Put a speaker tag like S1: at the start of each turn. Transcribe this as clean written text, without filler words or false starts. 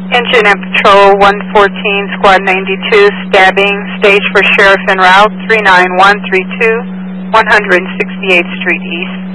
S1: Engine and Patrol 114, Squad 92, stabbing, stage for Sheriff en route, 39132, 168th Street East.